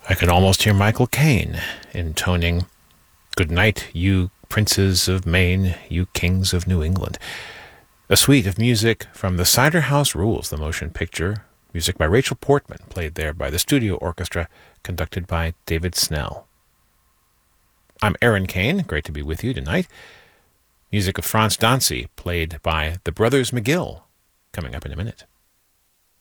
I could almost hear Michael Caine intoning, "Good night, you princes of Maine, you kings of New England." A suite of music from The Cider House Rules, the motion picture. Music by Rachel Portman, played there by the studio orchestra, conducted by David Snell. I'm Aaron Kane. Great to be with you tonight. Music of Franz Dancy, played by the Brothers McGill, coming up in a minute.